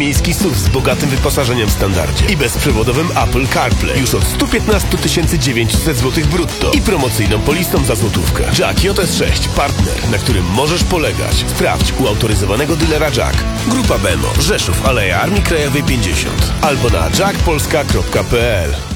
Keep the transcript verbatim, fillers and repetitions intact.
miejski S U V z bogatym wyposażeniem w standardzie i bezprzewodowym Apple CarPlay już od sto piętnaście tysięcy dziewięćset złotych brutto i promocyjną polisą za złotówkę. Jack J S sześć, partner, na którym możesz polegać. Sprawdź u autoryzowanego dealera Jack. Grupa Bemo, Rzeszów, Aleja Armii Krajowej pięćdziesiąt albo na jack polska kropka p l.